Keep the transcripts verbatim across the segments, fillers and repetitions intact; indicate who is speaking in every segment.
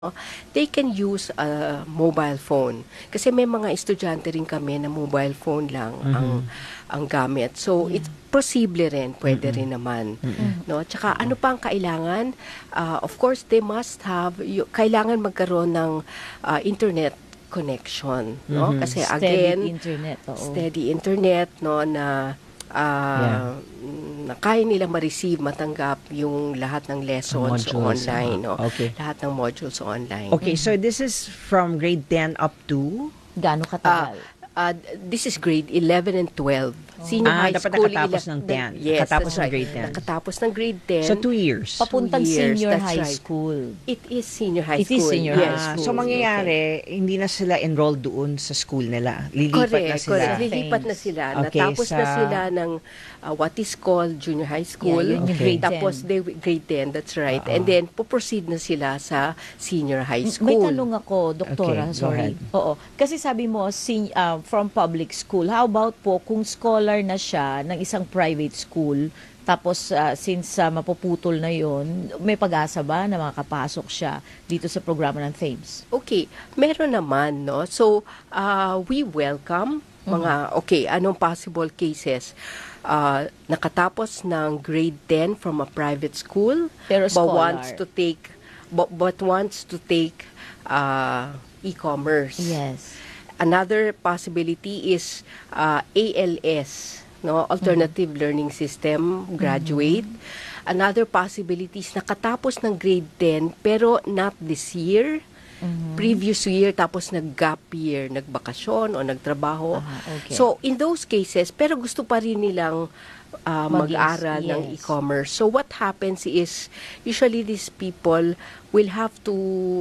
Speaker 1: they can use a mobile phone. Kasi may mga estudyante rin kami na mobile phone lang
Speaker 2: Mhm.
Speaker 1: ang ang gamit. So
Speaker 3: Yeah.
Speaker 1: it's posible rin, pwede
Speaker 2: Mm-mm.
Speaker 1: rin naman.
Speaker 2: Mm-mm.
Speaker 1: No? Tsaka ano pa ang kailangan? Ah, of course, they must have, y- kailangan magkaroon ng ah, internet connection. No?
Speaker 2: Mhm.
Speaker 1: Kasi
Speaker 3: Steady
Speaker 1: again,
Speaker 3: internet. Oo.
Speaker 1: steady internet, no, na ah, na kaya nila ma-receive, matanggap yung lahat ng lessons
Speaker 2: Modules,
Speaker 1: online,
Speaker 2: ah.
Speaker 1: no?
Speaker 2: Okay.
Speaker 1: Lahat ng modules online.
Speaker 2: Okay, so this is from grade ten up to?
Speaker 3: Gaano katagal?
Speaker 1: Ah, this is grade eleven and twelve. Senior
Speaker 2: Ah,
Speaker 1: high
Speaker 2: dapat
Speaker 1: school.
Speaker 2: nakatapos
Speaker 1: ele-
Speaker 2: ng ten.
Speaker 1: Yes,
Speaker 2: Nakatapos
Speaker 1: that's
Speaker 2: ng
Speaker 1: right.
Speaker 2: grade ten.
Speaker 1: Nakatapos ng grade ten.
Speaker 2: So two years.
Speaker 3: Papuntang
Speaker 1: years,
Speaker 3: senior
Speaker 1: that's
Speaker 3: high
Speaker 1: right.
Speaker 3: school.
Speaker 1: It is senior high
Speaker 3: It is
Speaker 1: school.
Speaker 3: senior
Speaker 1: yes.
Speaker 2: Ah,
Speaker 3: high
Speaker 2: so mangyayari, hindi na sila enrolled doon sa school nila. Lilipat
Speaker 1: Correct,
Speaker 2: na sila.
Speaker 1: correct. Lilipat na sila.
Speaker 2: Okay,
Speaker 1: Natapos na
Speaker 2: sa-
Speaker 1: sila ng uh, what is called junior high school.
Speaker 3: Yeah, yun yung
Speaker 2: Okay.
Speaker 3: grade
Speaker 1: Tapos
Speaker 3: ten.
Speaker 1: they grade ten, that's right.
Speaker 2: Oo.
Speaker 1: And then puproceed na sila sa senior high
Speaker 3: M-
Speaker 1: school.
Speaker 3: May tanong ako, doktora,
Speaker 2: Okay, go
Speaker 3: sorry.
Speaker 2: ahead.
Speaker 3: Oo. Kasi sabi mo, sin- uh, from public school, how about po kung scholar na siya ng isang private school, tapos uh, since uh, mapuputol na yon, may pag-asa ba na makakapasok siya dito sa programa ng Thames?
Speaker 1: Okay, meron naman, no? So, uh, we welcome mga, okay, anong possible cases? Uh, nakatapos ng grade ten from a private school,
Speaker 3: Pero
Speaker 1: but
Speaker 3: scholar.
Speaker 1: wants to take, but, but wants to take uh, e-commerce.
Speaker 3: Yes.
Speaker 1: Another possibility is uh, A L S, no, Alternative Learning System graduate. Another possibility is nakatapos ng grade ten pero not this year. Previous year, tapos nag-gap year, nagbakasyon o nagtrabaho.
Speaker 3: Ah, okay.
Speaker 1: So, in those cases, pero gusto pa rin nilang uh,
Speaker 3: Mag-is-
Speaker 1: mag-aral ng
Speaker 3: yes.
Speaker 1: e-commerce. So, what happens is, usually these people will have to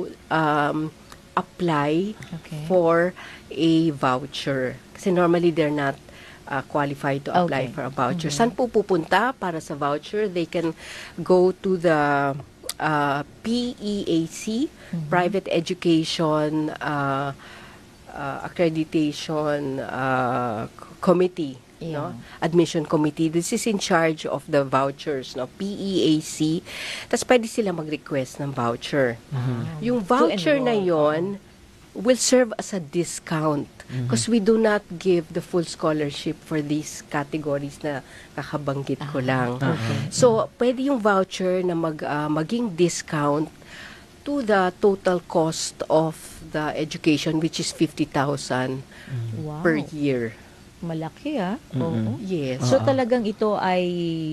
Speaker 1: um, apply
Speaker 3: Okay.
Speaker 1: for a voucher. Kasi normally, they're not uh, qualified to apply
Speaker 3: Okay.
Speaker 1: for a voucher. Saan po pupunta para sa voucher? They can go to the uh, P E A C, Private Education uh, uh, Accreditation uh, C- Committee, no?
Speaker 3: Yeah.
Speaker 1: Admission Committee. This is in charge of the vouchers, no? P E A C. Tapos pwede sila mag-request ng voucher. Yung voucher na
Speaker 3: enroll,
Speaker 1: yon will serve as a discount because we do not give the full scholarship for these categories na kakabanggit ko lang. So, pwede yung voucher na mag, ah, maging discount to the total cost of the education, which is fifty thousand
Speaker 3: Wow.
Speaker 1: per year.
Speaker 3: Malaki ah. Oo.
Speaker 1: Yes.
Speaker 3: So talagang ito ay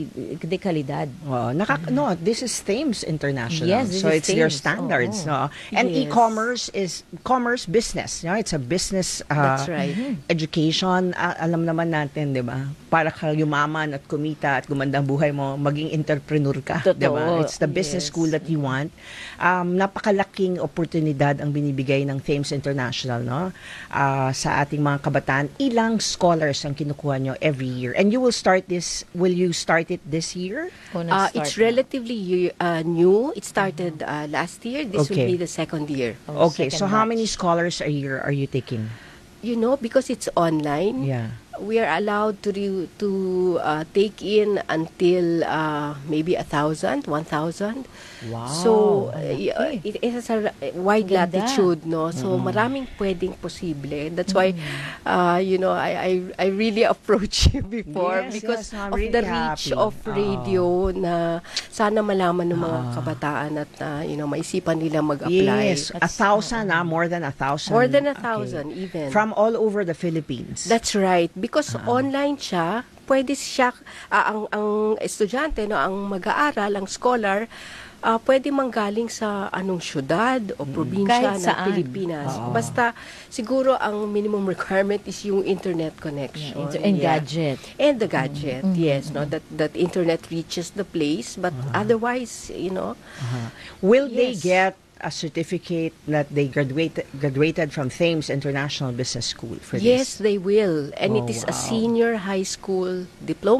Speaker 3: de kalidad.
Speaker 2: Wow. Nakak- no, this is Thames International.
Speaker 3: Yes, this
Speaker 2: so
Speaker 3: is
Speaker 2: it's their
Speaker 3: Thames.
Speaker 2: standards.
Speaker 3: Oo.
Speaker 2: No? And
Speaker 1: Yes.
Speaker 2: e-commerce is commerce business. You know, it's a business uh,
Speaker 1: That's right.
Speaker 2: education. A- alam naman natin, di ba? Para ka yumaman at kumita at gumanda ang buhay mo, maging entrepreneur ka.
Speaker 3: Totoo.
Speaker 2: Di ba? It's the business
Speaker 1: Yes.
Speaker 2: school that you want. Um, napakalaking oportunidad ang binibigay ng Thames International, no? Ah, sa ating mga kabataan. Ilang scholars ang kinukuha nyo every year. And you will start this, will you start it this year?
Speaker 3: O
Speaker 1: Uh,
Speaker 3: nag-start
Speaker 1: it's
Speaker 3: na?
Speaker 1: relatively uh, new. It started uh, last year. This will
Speaker 2: Okay.
Speaker 1: be the second year.
Speaker 3: Oh,
Speaker 2: Okay, so
Speaker 3: second
Speaker 2: how
Speaker 3: batch.
Speaker 2: many scholars a year are you taking?
Speaker 1: You know, because it's online,
Speaker 2: Yeah.
Speaker 1: we are allowed to re- to uh, take in until uh, maybe a thousand, one thousand.
Speaker 2: Wow.
Speaker 1: So uh, y- uh, it, it has a ra- wide
Speaker 3: Ganda.
Speaker 1: latitude, no. So maraming pwedeng posible. That's why, uh, you know, I, I I really approach you before
Speaker 2: Yes,
Speaker 1: because
Speaker 2: yes, I'm
Speaker 1: of
Speaker 2: really
Speaker 1: the reach
Speaker 2: happy.
Speaker 1: of
Speaker 2: Oo.
Speaker 1: radio na sana malaman ng mga
Speaker 2: Ah.
Speaker 1: kabataan at uh, you know maisipan nila mag-apply.
Speaker 2: Yes, a thousand, ah, more than a thousand.
Speaker 1: More than a
Speaker 2: Okay.
Speaker 1: thousand even.
Speaker 2: From all over the Philippines.
Speaker 1: That's right. Because
Speaker 2: Ah.
Speaker 1: online siya, pwede siya, ah, ang, ang estudyante, no, ang mag-aaral, ang scholar, ah, pwede manggaling sa anong syudad o probinsya
Speaker 3: Kahit
Speaker 1: ng
Speaker 3: saan.
Speaker 1: Pilipinas.
Speaker 2: Oo.
Speaker 1: Basta, siguro ang minimum requirement is yung internet
Speaker 3: Yeah,
Speaker 1: connection.
Speaker 3: inter- and
Speaker 1: Yeah.
Speaker 3: gadget.
Speaker 1: And the gadget, yes. No, that, that internet reaches the place, but otherwise, you know,
Speaker 2: Uh-huh. Will they
Speaker 1: Yes.
Speaker 2: get a certificate that they graduated graduated from Thames International Business School for
Speaker 1: yes,
Speaker 2: this?
Speaker 1: they will. And
Speaker 2: Oh,
Speaker 1: it is a
Speaker 2: wow.
Speaker 1: senior high school diploma.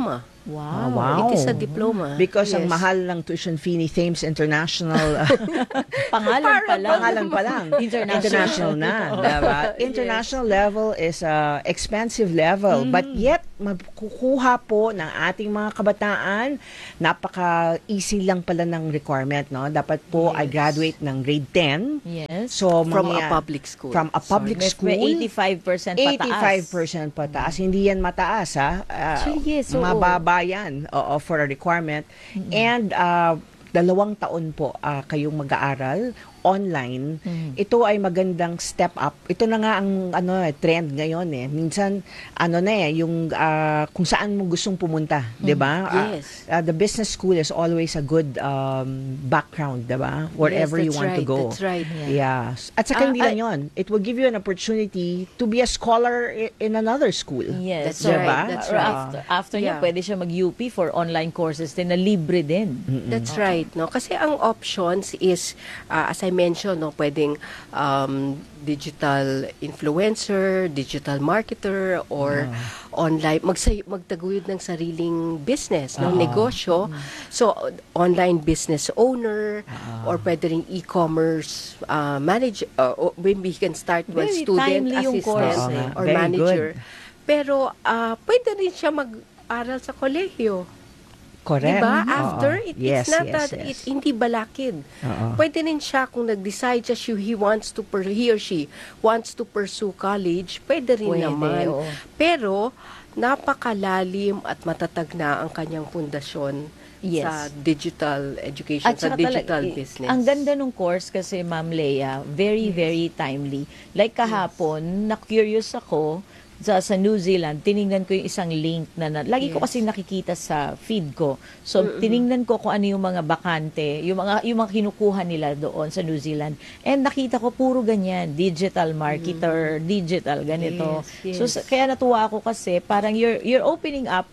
Speaker 3: Wow.
Speaker 2: wow.
Speaker 1: It is a diploma.
Speaker 2: Because ang
Speaker 1: Yes.
Speaker 2: mahal ng tuition fee ni Thames International, uh,
Speaker 3: Pangalan pa lang.
Speaker 2: pangalan pa lang.
Speaker 3: International.
Speaker 2: International na. Diba? International level is a expensive level. But yet, makukuha po ng ating mga kabataan, napaka-easy lang pala ng requirement. No? Dapat po ay
Speaker 1: Yes.
Speaker 2: graduate ng grade ten.
Speaker 3: Yes.
Speaker 2: So,
Speaker 1: From
Speaker 2: mga-
Speaker 1: a public school.
Speaker 2: From a public
Speaker 3: May-
Speaker 2: school.
Speaker 3: May eighty-five percent pataas.
Speaker 2: eighty-five percent pataas. Hindi yan mataas, ha? Uh,
Speaker 3: Actually, yes, oo.
Speaker 2: mababa yan, oo, for a requirement. And uh, dalawang taon po uh, kayong mag-aaral online. Ito ay magandang step up. Ito na nga ang ano eh, trend ngayon eh. Minsan ano na eh yung uh, kung saan mo gustong pumunta, 'di ba?
Speaker 1: Yes.
Speaker 2: Uh, uh, the business school is always a good um, background, 'di ba? Wherever
Speaker 1: Yes,
Speaker 2: you
Speaker 1: that's
Speaker 2: want
Speaker 1: right,
Speaker 2: to go.
Speaker 1: That's right.
Speaker 2: Yeah. At saka
Speaker 1: Ah,
Speaker 2: hindi lang yun. It will give you an opportunity to be a scholar i- in another school.
Speaker 3: Yes.
Speaker 1: That's
Speaker 3: So,
Speaker 1: right, that's
Speaker 3: or
Speaker 1: right.
Speaker 3: After, after niya,
Speaker 1: Yeah.
Speaker 3: pwede siya mag-U P for online courses din na libre din.
Speaker 1: That's right, no? Kasi ang options is, uh, as I mentioned, no, pwedeng um, digital influencer, digital marketer, or online, magsay, magtaguyod ng sariling business, ng negosyo. So, online business owner, or pwede ring e-commerce uh, manager, uh, or maybe he can start with
Speaker 3: Very
Speaker 1: student
Speaker 3: timely yung course,
Speaker 1: assistant
Speaker 2: eh.
Speaker 1: or
Speaker 2: Very
Speaker 1: manager.
Speaker 2: good.
Speaker 1: Pero, uh, pwede rin siya mag-aral sa kolehiyo.
Speaker 2: Correct.
Speaker 1: Diba?
Speaker 2: Oo.
Speaker 1: After, it,
Speaker 2: Yes,
Speaker 1: it's not
Speaker 2: yes,
Speaker 1: that,
Speaker 2: yes.
Speaker 1: it, hindi balakid.
Speaker 2: Oo.
Speaker 1: Pwede rin siya kung nag-decide siya she, he wants to, per, he or she wants to pursue college, pwede rin
Speaker 3: Pwede,
Speaker 1: naman.
Speaker 3: oo.
Speaker 1: Pero, napakalalim at matatag na ang kanyang pundasyon
Speaker 3: Yes.
Speaker 1: sa digital education,
Speaker 3: At
Speaker 1: sa
Speaker 3: saka
Speaker 1: digital
Speaker 3: tala-
Speaker 1: business.
Speaker 3: Ang ganda nung course kasi, Ma'am Leia, very, very timely. Like kahapon, na-curious ako sa, sa New Zealand, tiningnan ko yung isang link na, na lagi ko
Speaker 1: Yes.
Speaker 3: kasi nakikita sa feed ko. So, tiningnan ko kung ano yung mga bakante, yung mga, yung mga kinukuha nila doon sa New Zealand. And nakita ko puro ganyan, digital marketer, digital, ganito.
Speaker 1: Yes,
Speaker 3: So,
Speaker 1: yes.
Speaker 3: sa- kaya natuwa ako kasi parang you're, you're opening up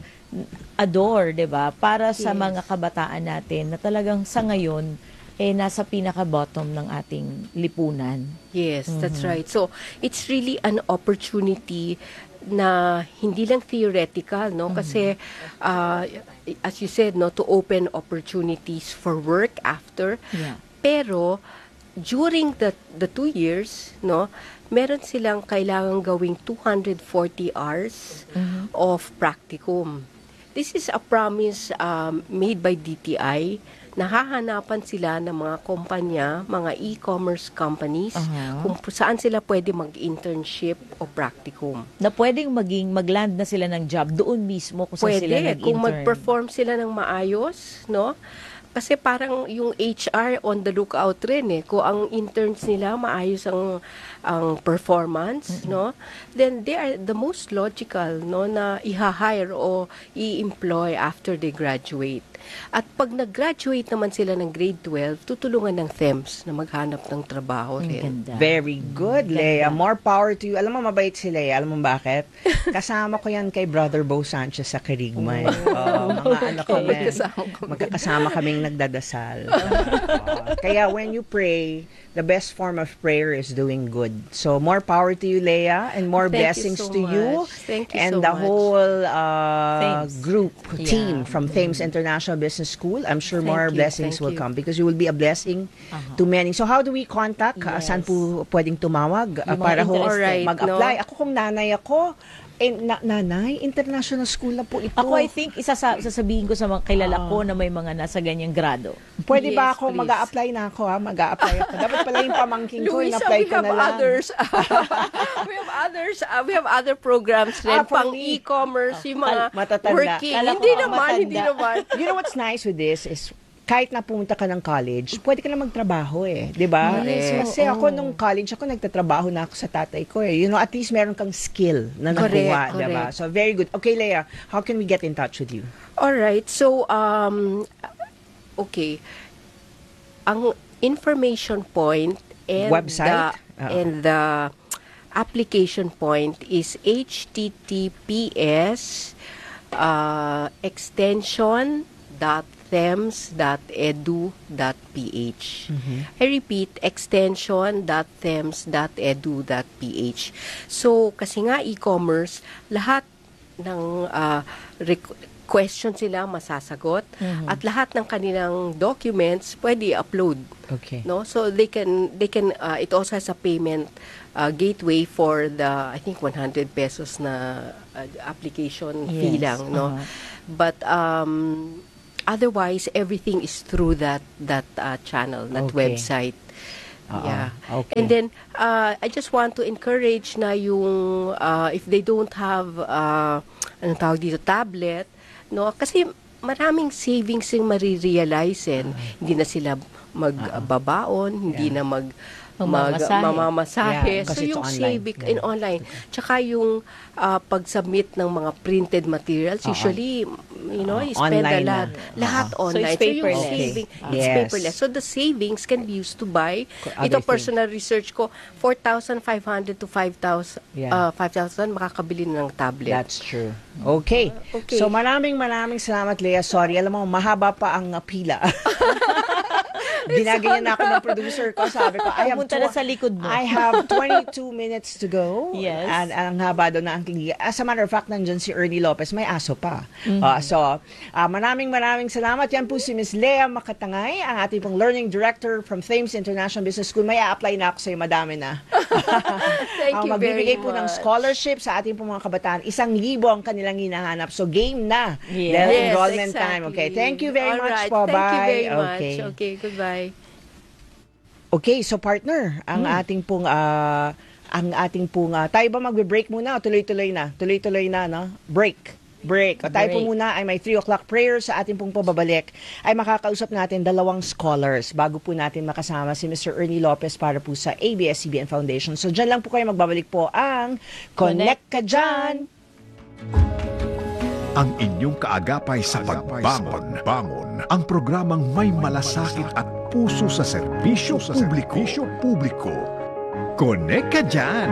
Speaker 3: a door, 'di ba? Para sa
Speaker 1: Yes.
Speaker 3: mga kabataan natin na talagang sa ngayon eh nasa pinaka-bottom ng ating lipunan.
Speaker 1: Yes, that's right. So, it's really an opportunity na hindi lang theoretical, no? Kasi, uh, as you said, no, to open opportunities for work after.
Speaker 3: Yeah.
Speaker 1: Pero, during the, the two years, no, meron silang kailangang gawing two hundred forty hours of practicum. This is a promise um, made by D T I. Nahahanapan sila ng mga kumpanya, mga e-commerce companies,
Speaker 3: Aha.
Speaker 1: kung saan sila pwede mag-internship o practicum.
Speaker 3: Na pwedeng maging magland na sila ng job doon mismo kung saan sila
Speaker 1: Pwede,
Speaker 3: nag-intern.
Speaker 1: kung mag-perform sila ng maayos, no? Kasi parang yung H R on the lookout rin eh. Kung ang interns nila maayos ang ang performance, no? Then they are the most logical, no, na i-hire o i-employ after they graduate. At pag nag-graduate naman sila ng grade twelve, tutulungan ng T E M S na maghanap ng trabaho
Speaker 3: Ang
Speaker 1: rin.
Speaker 3: ganda.
Speaker 2: Very good,
Speaker 3: Ganda.
Speaker 2: Leia. More power to you. Alam mo, mabait si Leia. Alam mo bakit? Kasama ko yan kay Brother Bo Sanchez sa Kerigma. eh. Oo, mga ano kami.
Speaker 1: Magkasama kami.
Speaker 2: Magkakasama kaming nagdadasal. Oo. Kaya when you pray, the best form of prayer is doing good. So, more power to you, Leia, and more
Speaker 1: Thank you
Speaker 2: blessings
Speaker 1: so
Speaker 2: to you.
Speaker 1: much. Thank you
Speaker 2: and
Speaker 1: so
Speaker 2: the
Speaker 1: much.
Speaker 2: whole uh,
Speaker 3: Thames.
Speaker 2: group,
Speaker 3: Yeah.
Speaker 2: team from Thames International Business School. I'm sure
Speaker 1: Thank
Speaker 2: more
Speaker 1: you,
Speaker 2: blessings
Speaker 1: thank
Speaker 2: will
Speaker 1: you.
Speaker 2: come because you will be a blessing
Speaker 3: Aha.
Speaker 2: to many. So, how do we contact? Uh,
Speaker 3: Yes.
Speaker 2: saan po pwedeng tumawag uh,
Speaker 3: Yung mga
Speaker 2: para ho
Speaker 3: interested.
Speaker 1: Alright,
Speaker 2: mag-apply?
Speaker 1: no?
Speaker 2: Ako kung nanay ako, eh, na- nanay, international school na po ito.
Speaker 3: Ako, I think, isa sa, sasabihin ko sa mga kilala ko na may mga nasa ganyang grado.
Speaker 2: Pwede ba
Speaker 1: Yes,
Speaker 2: ako
Speaker 1: please.
Speaker 2: mag-a-apply na ako ha? Mag-a-apply ako. Dapat pala yung pamangking ko,
Speaker 1: Luisa,
Speaker 2: in-apply
Speaker 1: we
Speaker 2: ko
Speaker 1: have
Speaker 2: na lang.
Speaker 1: others. we have others. uh, we have other programs rin.
Speaker 2: Ah, for
Speaker 1: pang
Speaker 2: me.
Speaker 1: e-commerce, yung mga
Speaker 2: Matatanda.
Speaker 1: working.
Speaker 3: Kala ko,
Speaker 1: Hindi
Speaker 3: ah,
Speaker 1: naman,
Speaker 3: matanda.
Speaker 1: hindi naman.
Speaker 2: You know what's nice with this is kahit na pumunta ka ng college, pwede ka na magtrabaho eh. Di ba?
Speaker 1: Correct.
Speaker 2: Kasi ako nung college, ako nagtatrabaho na ako sa tatay ko eh. You know, at least meron kang skill na
Speaker 1: Correct,
Speaker 2: nakuha. Di ba?
Speaker 1: correct.
Speaker 2: So, very good. Okay, Leia, how can we get in touch with you?
Speaker 1: All right. So, um, okay. Ang information point and
Speaker 2: Website?
Speaker 1: the,
Speaker 2: Ah.
Speaker 1: and the application point is H T T P S uh, extension dot thems dot edu dot ph. I repeat, extension dot thems dot edu dot ph. So, kasi nga e-commerce, lahat ng uh, rec- question sila, masasagot. At lahat ng kanilang documents, pwede upload.
Speaker 2: Okay.
Speaker 1: No? So they can, they can uh, it also has a payment uh, gateway for the, I think, one hundred pesos na uh, application fee
Speaker 3: Yes,
Speaker 1: lang. No?
Speaker 3: uh-huh.
Speaker 1: But um, otherwise, everything is through that, that uh, channel, that
Speaker 2: Okay.
Speaker 1: website.
Speaker 2: Oo.
Speaker 1: Yeah.
Speaker 2: Okay.
Speaker 1: And then, uh, I just want to encourage na yung, uh, if they don't have, uh, anong tawag dito, tablet, no? Kasi maraming savings yung marirealize eh. Hindi na sila magbabaon, hindi na mag mag
Speaker 3: Mamamasahe.
Speaker 1: mamamasahe.
Speaker 2: Yeah,
Speaker 1: So
Speaker 2: kasi it's
Speaker 1: yung
Speaker 2: online.
Speaker 1: saving in
Speaker 2: Yeah.
Speaker 1: online. Tsaka yung uh, pag-submit ng mga printed materials,
Speaker 2: Oo.
Speaker 1: usually, you know,
Speaker 2: Oo,
Speaker 1: you spend a
Speaker 2: online
Speaker 1: lot.
Speaker 2: na.
Speaker 1: Lahat
Speaker 3: So
Speaker 1: online.
Speaker 3: it's
Speaker 1: So, yung
Speaker 3: paperless.
Speaker 1: saving,
Speaker 2: Okay.
Speaker 1: it's
Speaker 2: Yes.
Speaker 1: paperless. So the savings can be used to buy.
Speaker 2: Other
Speaker 1: Ito
Speaker 2: things.
Speaker 1: personal research ko, four thousand five hundred to five thousand,
Speaker 2: Yeah.
Speaker 1: uh, five thousand makakabili na ng tablet.
Speaker 2: That's true. Okay.
Speaker 1: Okay.
Speaker 2: So maraming maraming salamat, Lea. Sorry, alam mo, mahaba pa ang uh, pila. Ginaganyan na ako ng producer ko. Sabi ko, I have,
Speaker 3: Pumunta na sa likod mo.
Speaker 2: I have twenty-two minutes to go.
Speaker 3: Yes.
Speaker 2: And ang haba daw na ang kiliga. As a matter of fact, nandyan si Ernie Lopez. May aso pa.
Speaker 3: Mm-hmm.
Speaker 2: Uh, so, uh, maraming maraming salamat. Yan po si Miss Lea Makatangay, ang ating pong Learning Director from Thames International Business School. May a-apply na ako sa'yo. Madami na.
Speaker 1: Thank
Speaker 2: ang
Speaker 1: you
Speaker 2: magbibigay
Speaker 1: very
Speaker 2: po ng
Speaker 1: much.
Speaker 2: scholarship sa ating pong mga kabataan. Isang libo ang kanilang hinahanap. So, game na.
Speaker 3: Yes.
Speaker 2: Dahil
Speaker 1: Yes,
Speaker 2: enrollment
Speaker 1: exactly.
Speaker 2: time. Okay. Thank you very
Speaker 1: All
Speaker 2: much
Speaker 1: right.
Speaker 2: po.
Speaker 1: Thank
Speaker 2: Bye.
Speaker 1: you very much.
Speaker 2: Okay.
Speaker 1: Okay, goodbye.
Speaker 2: Okay, so partner, ang
Speaker 3: Hmm.
Speaker 2: ating pong ah, ang ating pong ah, tayo ba magbe-break muna o tuloy-tuloy na? Tuloy-tuloy na, no? Break. Break. O tayo po
Speaker 3: Break.
Speaker 2: muna ay may three o'clock prayer sa ating pong pababalik. Ay makakausap natin dalawang scholars bago po natin makasama si Mister Ernie Lopez para po sa A B S C B N Foundation. So dyan lang po kayo magbabalik po ang Connect Ka Dyan!
Speaker 4: Ang inyong kaagapay sa pagbangon. Bangon. Ang programang may malasakit at puso sa serbisyo publiko. publiko. Connect ka dyan!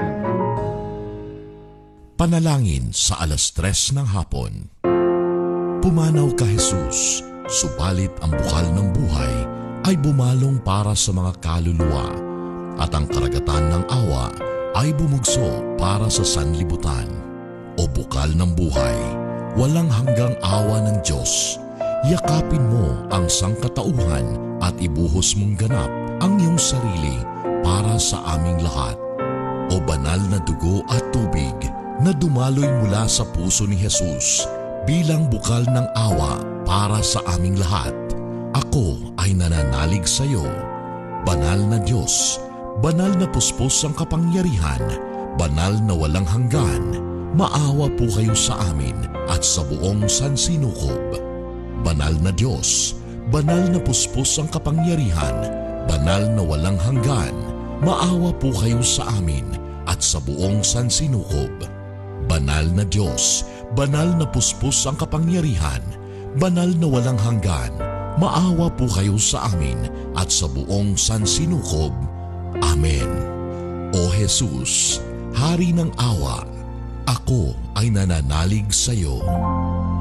Speaker 5: Panalangin sa alas tres ng hapon. Pumanaw ka Jesus, subalit ang bukal ng buhay ay bumalong para sa mga kaluluwa at ang karagatan ng awa ay bumugso para sa sanlibutan. O bukal ng buhay, walang hanggang awa ng Diyos, yakapin mo ang sangkatauhan at ibuhos mong ganap ang iyong sarili para sa aming lahat. O banal na dugo at tubig na dumaloy mula sa puso ni Jesus bilang bukal ng awa para sa aming lahat. Ako ay nananalig sa iyo. Banal na Diyos, banal na puspos ang kapangyarihan, banal na walang hanggan, maawa po kayo sa amin at sa buong sansinukob. Banal na Diyos, banal na puspos ang kapangyarihan, banal na walang hanggan, maawa po kayo sa amin at sa buong sansinukob. Banal na Diyos, banal na puspos ang kapangyarihan, banal na walang hanggan, maawa po kayo sa amin at sa buong sansinukob. Amen. O Jesus, Hari ng awa, ako ay nananalig sa iyo.